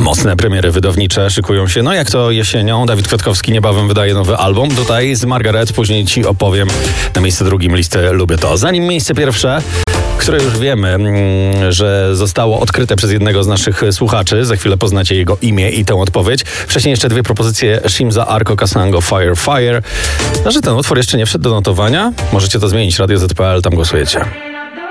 Mocne premiery wydawnicze szykują się. No jak to jesienią, Dawid Kwiatkowski niebawem wydaje nowy album. Tutaj z Margaret, później ci opowiem na miejscu drugim listy Lubię to. Zanim miejsce pierwsze, które już wiemy, że zostało odkryte przez jednego z naszych słuchaczy. Za chwilę poznacie jego imię i tę odpowiedź. Wcześniej jeszcze dwie propozycje Shimza, Arco, Kasango, Fire, Fire. A że ten utwór jeszcze nie wszedł do notowania, możecie to zmienić. Radio Z.pl, tam głosujecie.